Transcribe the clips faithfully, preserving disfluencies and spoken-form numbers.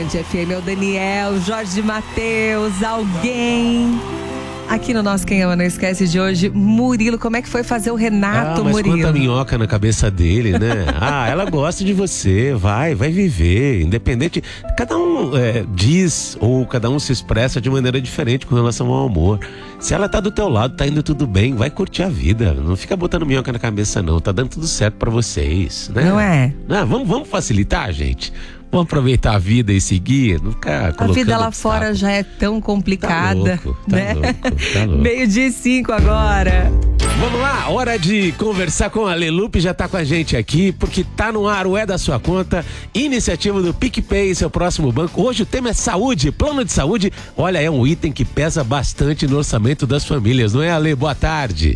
Band F M, é o Daniel, Jorge Mateus, alguém... Aqui no nosso Quem Ama Não Esquece de hoje, Murilo, como é que foi fazer o Renato, ah, mas Murilo? Quanta minhoca na cabeça dele, né? Ah, ela gosta de você, vai, vai viver, independente. Cada um é, diz ou cada um se expressa de maneira diferente com relação ao amor. Se ela tá do teu lado, tá indo tudo bem, vai curtir a vida. Não fica botando minhoca na cabeça, não. Tá dando tudo certo pra vocês, né? Não é? Ah, vamos, vamos facilitar, gente. Vamos aproveitar a vida e seguir, não ficar colocando A vida lá obstáculo. fora já é tão complicada. Tá louco, tá né? louco, tá louco. Meio-dia e cinco agora. Vamos lá, hora de conversar com a Lelupe, já tá com a gente aqui, porque tá no ar o É da Sua Conta, iniciativa do PicPay, seu próximo banco. Hoje o tema é saúde, plano de saúde. Olha, é um item que pesa bastante no orçamento das famílias, não é, Ale? Boa tarde.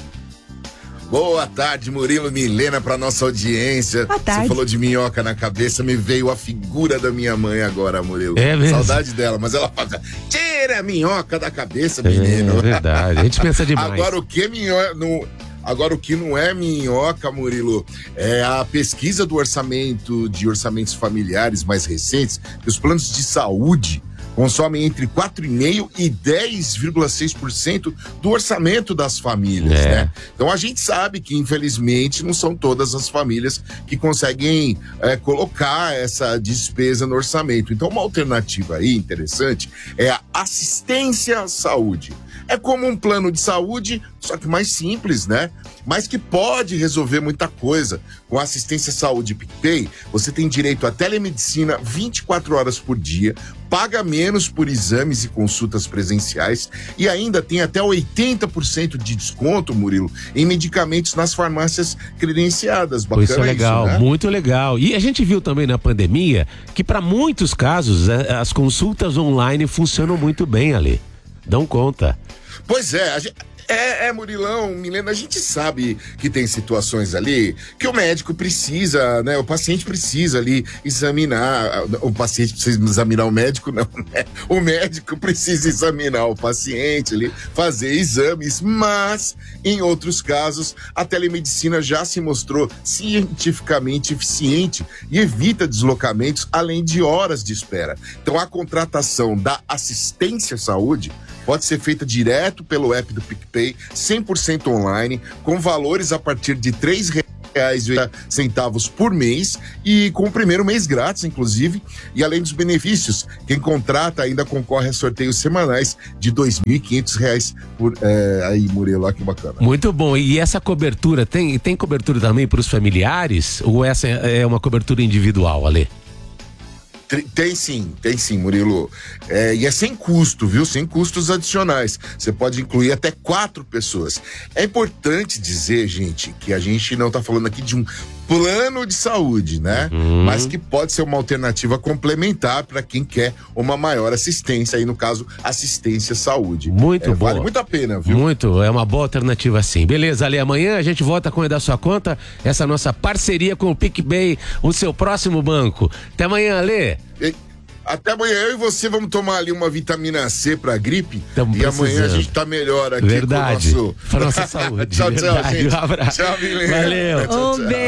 Boa tarde, Murilo, Milena, pra nossa audiência. Boa tarde. Você falou de minhoca na cabeça, me veio a figura da minha mãe agora, Murilo. É mesmo? Saudade dela, mas ela fala, tira a minhoca da cabeça, menino. É verdade, a gente pensa demais. Agora o que minhoca... Não... Agora, o que não é minhoca, Murilo, é a pesquisa do orçamento, de orçamentos familiares mais recentes, que os planos de saúde consomem entre quatro vírgula cinco por cento e dez vírgula seis por cento do orçamento das famílias, É. né? Então a gente sabe que, infelizmente, não são todas as famílias que conseguem é, colocar essa despesa no orçamento. Então uma alternativa aí interessante é a assistência à saúde. É como um plano de saúde, só que mais simples, né? Mas que pode resolver muita coisa. Com a assistência à saúde PicPay, você tem direito à telemedicina vinte e quatro horas por dia, paga menos por exames e consultas presenciais e ainda tem até oitenta por cento de desconto, Murilo, em medicamentos nas farmácias credenciadas. Bacana Isso é legal, isso, né? muito legal. E a gente viu também na pandemia que para muitos casos a- as consultas online funcionam muito bem, Ale. Dão conta. Pois é, a gente... É, é, Murilão, Milena, a gente sabe que tem situações ali que o médico precisa, né? O paciente precisa ali examinar, o paciente precisa examinar o médico, não, né? O médico precisa examinar o paciente ali, fazer exames, mas em outros casos a telemedicina já se mostrou cientificamente eficiente e evita deslocamentos além de horas de espera. Então a contratação da assistência à saúde pode ser feita direto pelo app do PicPay, cem por cento online, com valores a partir de três reais e oitenta centavos por mês e com o primeiro mês grátis, inclusive. E além dos benefícios, quem contrata ainda concorre a sorteios semanais de dois mil e quinhentos reais por... É, aí, Murilo, olha que bacana. Muito bom. E essa cobertura, tem, tem cobertura também para os familiares? Ou essa é uma cobertura individual, Ale? Tem sim, tem sim, Murilo. É, e é sem custo, viu? Sem custos adicionais. Você pode incluir até quatro pessoas. É importante dizer, gente, que a gente não tá falando aqui de um plano de saúde, né? Uhum. Mas que pode ser uma alternativa complementar para quem quer uma maior assistência, aí no caso, assistência à saúde. Muito é, boa. Vale muito a pena, viu? Muito, é uma boa alternativa sim. Beleza, Ale, amanhã a gente volta com o É da Sua Conta, essa nossa parceria com o PicPay, o seu próximo banco. Até amanhã, Ale. E- Até amanhã eu e você vamos tomar ali uma vitamina C pra gripe. Tamo e amanhã a precisando. gente tá melhor aqui Verdade. com o nosso... Pra nossa saúde. Tchau, tchau, Verdade. gente. Um abraço. Tchau, Milena. Valeu. Tchau, Um tchau. beijo.